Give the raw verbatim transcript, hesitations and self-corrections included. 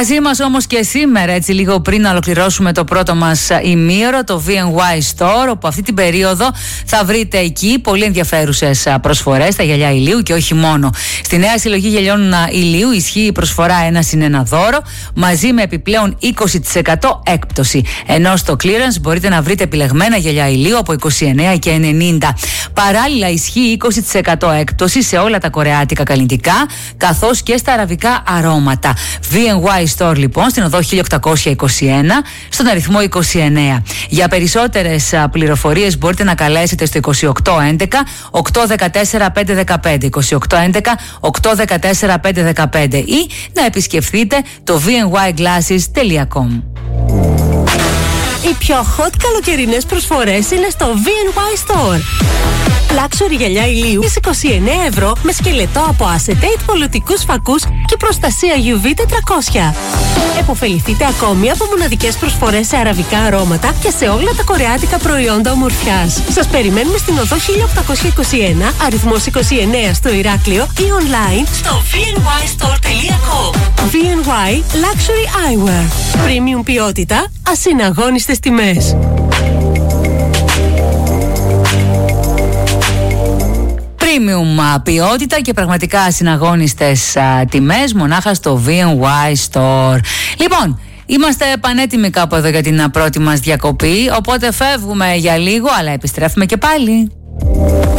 Μαζί μας όμως και σήμερα, έτσι λίγο πριν να ολοκληρώσουμε το πρώτο μας ημίωρο, το βι εν γουάι Store, όπου αυτή την περίοδο θα βρείτε εκεί πολύ ενδιαφέρουσες προσφορές στα γυαλιά ηλίου και όχι μόνο. Στη νέα συλλογή γυαλιών ηλίου ισχύει η προσφορά ένα συν ένα δώρο, μαζί με επιπλέον είκοσι τοις εκατό έκπτωση. Ενώ στο clearance μπορείτε να βρείτε επιλεγμένα γυαλιά ηλίου από είκοσι εννέα και ενενήντα. Παράλληλα ισχύει είκοσι τοις εκατό έκπτωση σε όλα τα κορεάτικα καλλιτικά, καθώς και στα αραβικά αρώματα. βι εν γουάι Store λοιπόν, στην οδό χίλια οκτακόσια είκοσι ένα, στον αριθμό είκοσι εννέα. Για περισσότερες πληροφορίες μπορείτε να καλέσετε στο είκοσι οκτώ έντεκα οκτώ δεκατέσσερα πέντε δεκαπέντε, είκοσι οκτώ έντεκα οκτώ δεκατέσσερα πέντε δεκαπέντε ή να επισκεφθείτε το βι εν γουάι glasses τελεία κομ. Οι πιο hot καλοκαιρινές προσφορές είναι στο βι εν γουάι Store. Luxury γυαλιά ηλίου στις είκοσι εννέα ευρώ με σκελετό από acetate, πολιτικούς φακούς και προστασία γιου βι τετρακόσια. Εποφεληθείτε ακόμη από μοναδικές προσφορές σε αραβικά αρώματα και σε όλα τα κορεάτικα προϊόντα ομορφιάς. Σας περιμένουμε στην οδό χίλια οκτακόσια είκοσι ένα, αριθμός είκοσι εννέα στο Ηράκλειο ή online στο βι εν γουάι στορ τελεία κομ. βι εν γουάι Luxury Eyewear. Premium ποιότητα, ασυναγώνιστες τιμές. Premium ποιότητα και πραγματικά συναγώνιστες τιμές μονάχα στο βι εν γουάι Store. Λοιπόν, είμαστε πανέτοιμοι κάπου εδώ για την πρώτη μας διακοπή, οπότε φεύγουμε για λίγο, αλλά επιστρέφουμε και πάλι.